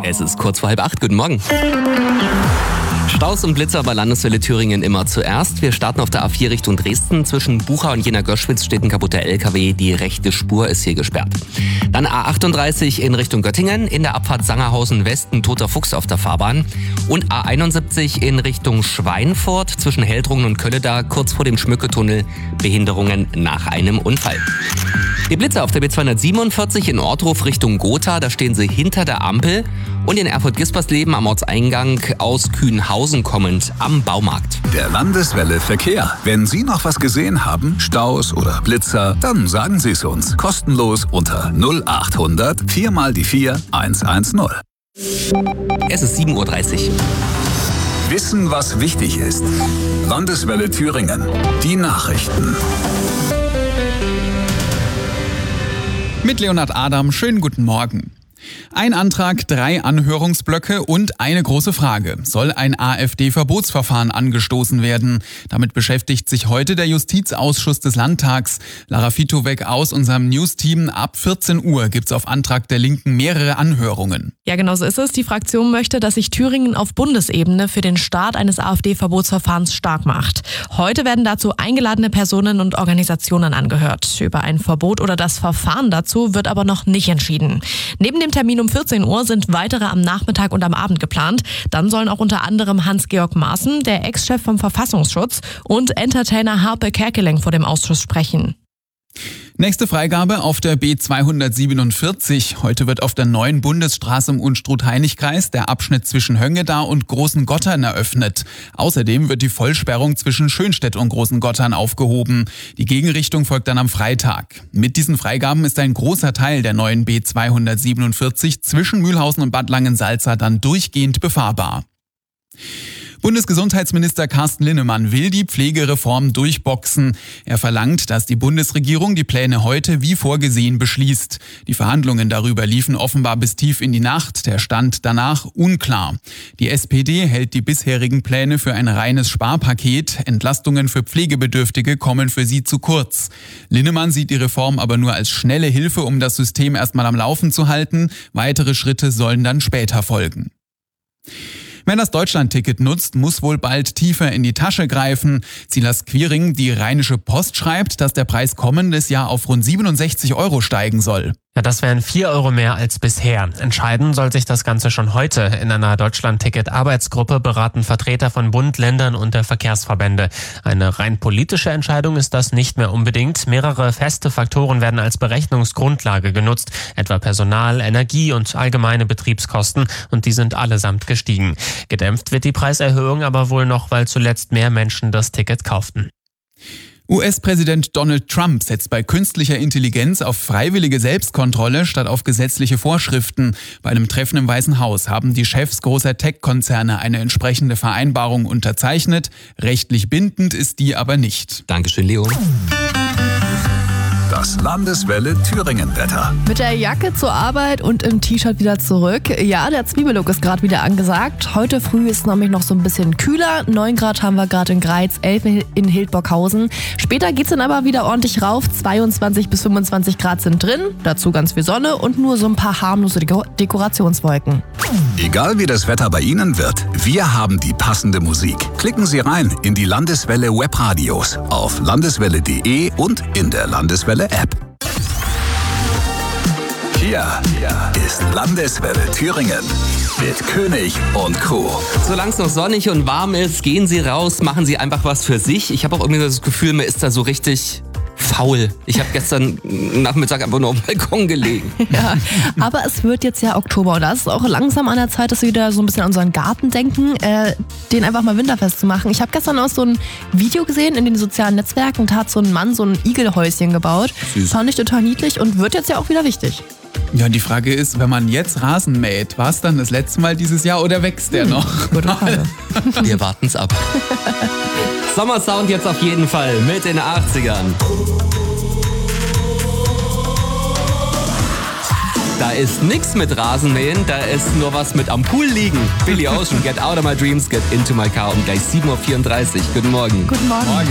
Es ist kurz vor 7:30. Guten Morgen. Staus und Blitzer bei Landeswelle Thüringen immer zuerst. Wir starten auf der A4 Richtung Dresden. Zwischen Bucha und Jena-Göschwitz steht ein kaputter LKW. Die rechte Spur ist hier gesperrt. Dann A38 in Richtung Göttingen. In der Abfahrt Sangerhausen West ein toter Fuchs auf der Fahrbahn. Und A71 in Richtung Schweinfurt. Zwischen Heldrungen und Kölleda kurz vor dem Schmücketunnel. Behinderungen nach einem Unfall. Die Blitzer auf der B247 in Ortruf Richtung Gotha. Da stehen sie hinter der Ampel. Und in Erfurt-Gispersleben am Ortseingang aus Kühnhausen kommend am Baumarkt. Der Landeswelle Verkehr. Wenn Sie noch was gesehen haben, Staus oder Blitzer, dann sagen Sie es uns. Kostenlos unter 0800 4 mal die 4 110. Es ist 7:30 Uhr. Wissen, was wichtig ist. Landeswelle Thüringen. Die Nachrichten. Mit Leonhard Adam, schönen guten Morgen. Ein Antrag, 3 Anhörungsblöcke und eine große Frage. Soll ein AfD-Verbotsverfahren angestoßen werden? Damit beschäftigt sich heute der Justizausschuss des Landtags. Lara Fitowek aus unserem News-Team. Ab 14 Uhr gibt's auf Antrag der Linken mehrere Anhörungen. Ja, genau so ist es. Die Fraktion möchte, dass sich Thüringen auf Bundesebene für den Start eines AfD-Verbotsverfahrens stark macht. Heute werden dazu eingeladene Personen und Organisationen angehört. Über ein Verbot oder das Verfahren dazu wird aber noch nicht entschieden. Neben dem Termin um 14 Uhr sind weitere am Nachmittag und am Abend geplant. Dann sollen auch unter anderem Hans-Georg Maaßen, der Ex-Chef vom Verfassungsschutz, und Entertainer Harpe Kerkeling vor dem Ausschuss sprechen. Nächste Freigabe auf der B247. Heute wird auf der neuen Bundesstraße im Unstrut-Heinig-Kreis der Abschnitt zwischen Höngeda und Großengottern eröffnet. Außerdem wird die Vollsperrung zwischen Schönstedt und Großengottern aufgehoben. Die Gegenrichtung folgt dann am Freitag. Mit diesen Freigaben ist ein großer Teil der neuen B247 zwischen Mühlhausen und Bad Langensalza dann durchgehend befahrbar. Bundesgesundheitsminister Carsten Linnemann will die Pflegereform durchboxen. Er verlangt, dass die Bundesregierung die Pläne heute wie vorgesehen beschließt. Die Verhandlungen darüber liefen offenbar bis tief in die Nacht, der Stand danach unklar. Die SPD hält die bisherigen Pläne für ein reines Sparpaket. Entlastungen für Pflegebedürftige kommen für sie zu kurz. Linnemann sieht die Reform aber nur als schnelle Hilfe, um das System erstmal am Laufen zu halten. Weitere Schritte sollen dann später folgen. Wer das Deutschland-Ticket nutzt, muss wohl bald tiefer in die Tasche greifen. Silas Quiring, die Rheinische Post, schreibt, dass der Preis kommendes Jahr auf rund 67 € steigen soll. Ja, das wären 4 € mehr als bisher. Entscheiden soll sich das Ganze schon heute. In einer Deutschland-Ticket-Arbeitsgruppe beraten Vertreter von Bund, Ländern und der Verkehrsverbände. Eine rein politische Entscheidung ist das nicht mehr unbedingt. Mehrere feste Faktoren werden als Berechnungsgrundlage genutzt, etwa Personal, Energie und allgemeine Betriebskosten, und die sind allesamt gestiegen. Gedämpft wird die Preiserhöhung aber wohl noch, weil zuletzt mehr Menschen das Ticket kauften. US-Präsident Donald Trump setzt bei künstlicher Intelligenz auf freiwillige Selbstkontrolle statt auf gesetzliche Vorschriften. Bei einem Treffen im Weißen Haus haben die Chefs großer Tech-Konzerne eine entsprechende Vereinbarung unterzeichnet. Rechtlich bindend ist die aber nicht. Dankeschön, Leo. Das Landeswelle Thüringen-Wetter. Mit der Jacke zur Arbeit und im T-Shirt wieder zurück. Ja, der Zwiebellook ist gerade wieder angesagt. Heute früh ist es nämlich noch so ein bisschen kühler. 9 Grad haben wir gerade in Greiz, 11 in Hildburghausen. Später geht's dann aber wieder ordentlich rauf. 22 bis 25 Grad sind drin. Dazu ganz viel Sonne und nur so ein paar harmlose Dekorationswolken. Egal wie das Wetter bei Ihnen wird, wir haben die passende Musik. Klicken Sie rein in die Landeswelle Webradios auf landeswelle.de und in der Landeswelle App. Hier ist Landeswelle Thüringen mit König und Co. Solange es noch sonnig und warm ist, gehen Sie raus, machen Sie einfach was für sich. Ich habe auch irgendwie das Gefühl, mir ist da so richtig faul. Ich habe gestern Nachmittag einfach nur auf dem Balkon gelegen. Ja, aber es wird jetzt ja Oktober und da ist es auch langsam an der Zeit, dass wir wieder so ein bisschen an unseren Garten denken, den einfach mal winterfest zu machen. Ich habe gestern auch so ein Video gesehen in den sozialen Netzwerken, da hat so ein Mann so ein Igelhäuschen gebaut. Süß. Fand ich total niedlich und wird jetzt ja auch wieder wichtig. Ja, die Frage ist, wenn man jetzt Rasen mäht, war es dann das letzte Mal dieses Jahr oder wächst der noch? Gute Frage. Wir warten's ab. Sommersound jetzt auf jeden Fall mit den 80ern. Da ist nix mit Rasenmähen, da ist nur was mit am Pool liegen. Billy Ocean, Get Out of My Dreams, Get Into My Car um gleich 7:34 Uhr. Guten Morgen. Guten Morgen.